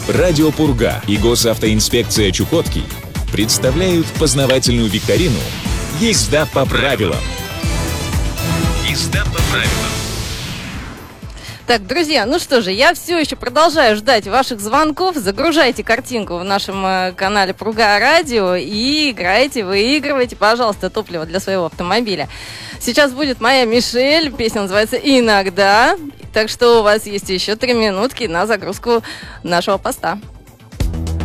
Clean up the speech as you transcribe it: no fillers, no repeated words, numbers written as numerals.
Радио Пурга и госавтоинспекция Чукотки представляют познавательную викторину «Езда по правилам». Езда по правилам. Так, друзья, ну что же, я все еще продолжаю ждать ваших звонков. Загружайте картинку в нашем канале Пурга Радио и играйте, выигрывайте, пожалуйста, топливо для своего автомобиля. Сейчас будет моя Мишель, песня называется «Иногда». Так что у вас есть еще 3 минутки на загрузку нашего поста.